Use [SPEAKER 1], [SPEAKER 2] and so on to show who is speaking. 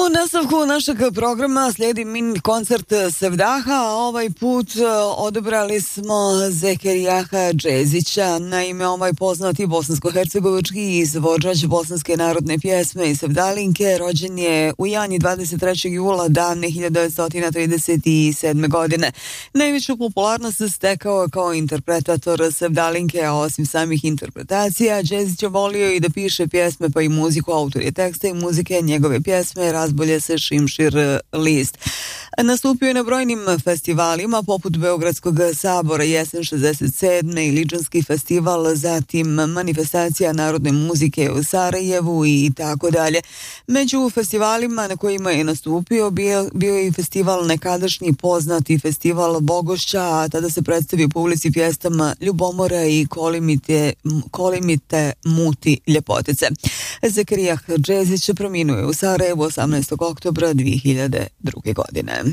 [SPEAKER 1] U nastavku našeg programa slijedi mini koncert Sevdaha. Ovaj put odabrali smo Zekerijaha Džezića. Naime, ovaj poznati bosansko-hercegovački izvođač bosanske narodne pjesme i sevdalinke rođen je u Janji 23. jula davne 1937. godine. Najveću popularnost stekao kao interpretator sevdalinke, a osim samih interpretacija, Džezić je volio i da piše pjesme pa i muziku. Autor je teksta i muzike njegove pjesme Razbolje se Šimšir list. Nastupio je na brojnim festivalima poput Beogradskog sabora Jesen 67. i Ličanski festival, zatim manifestacija narodne muzike u Sarajevu i tako dalje. Među festivalima na kojima je nastupio bio je i festival nekadašnji poznati festival Bogošća, a tada se predstavio publici pjesama Ljubomora i Kolimite muti ljepotice. Zekerijah Džezić preminuo je u Sarajevu 18. oktobra 2002. godine.